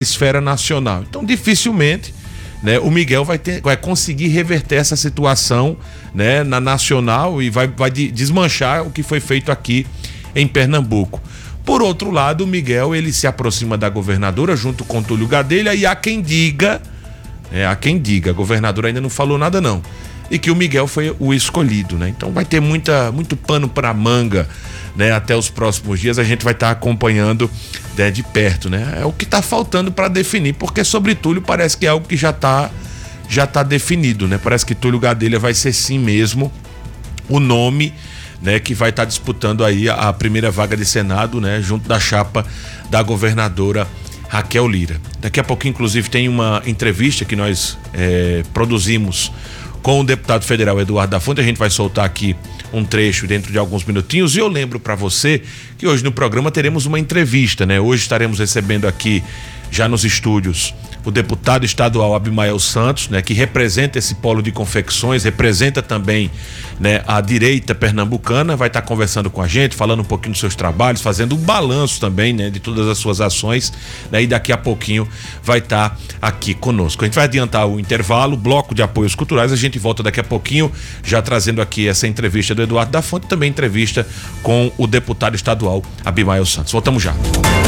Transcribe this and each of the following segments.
esfera nacional. Então, dificilmente, né, o Miguel vai conseguir reverter essa situação, né, na nacional e vai desmanchar o que foi feito aqui em Pernambuco. Por outro lado, o Miguel, ele se aproxima da governadora junto com Túlio Gadelha e há quem diga, a governadora ainda não falou nada não, e que o Miguel foi o escolhido, né? Então vai ter muito pano para manga, né? Até os próximos dias a gente vai estar acompanhando, né, de perto, né? É o que está faltando para definir, porque sobre Túlio parece que é algo que já tá definido, né? Parece que Túlio Gadelha vai ser sim mesmo o nome, né, que vai estar disputando aí a primeira vaga de Senado, né, junto da chapa da governadora Raquel Lira. Daqui a pouco, inclusive, tem uma entrevista que nós produzimos com o deputado federal Eduardo da Fonte. A gente vai soltar aqui um trecho dentro de alguns minutinhos. E eu lembro para você que hoje no programa teremos uma entrevista, né? Hoje estaremos recebendo aqui, já nos estúdios, o deputado estadual Abimael Santos, né, que representa esse polo de confecções, representa também, né, a direita pernambucana, vai estar conversando com a gente, falando um pouquinho dos seus trabalhos, fazendo um balanço também, né, de todas as suas ações, né, e daqui a pouquinho vai estar aqui conosco. A gente vai adiantar o intervalo, bloco de apoios culturais, a gente volta daqui a pouquinho, já trazendo aqui essa entrevista do Eduardo da Fonte, também entrevista com o deputado estadual Abimael Santos. Voltamos já.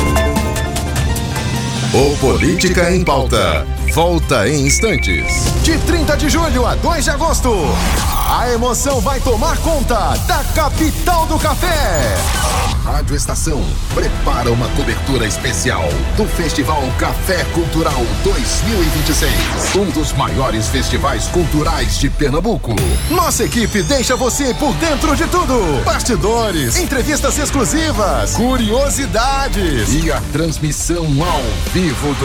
O Política em Pauta volta em instantes. De 30 de julho a 2 de agosto, a emoção vai tomar conta da capital do café. Rádio Estação prepara uma cobertura especial do Festival Café Cultural 2026, um dos maiores festivais culturais de Pernambuco. Nossa equipe deixa você por dentro de tudo: bastidores, entrevistas exclusivas, curiosidades e a transmissão ao vivo do